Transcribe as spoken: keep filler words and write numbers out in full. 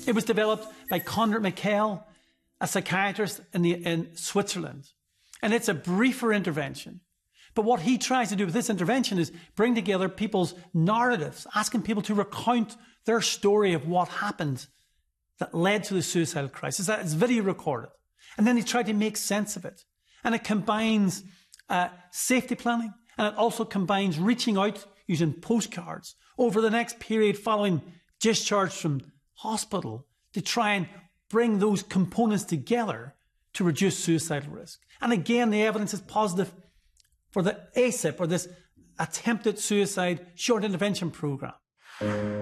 It was developed by Conrad Michael, a psychiatrist in, the, in Switzerland. And it's a briefer intervention. But what he tries to do with this intervention is bring together people's narratives, asking people to recount their story of what happened that led to the suicidal crisis. That is video recorded. And then he tried to make sense of it. And it combines uh, safety planning, and it also combines reaching out using postcards over the next period following discharge from hospital to try and bring those components together to reduce suicidal risk. And again, the evidence is positive for the A S I P, or this attempted suicide short intervention program.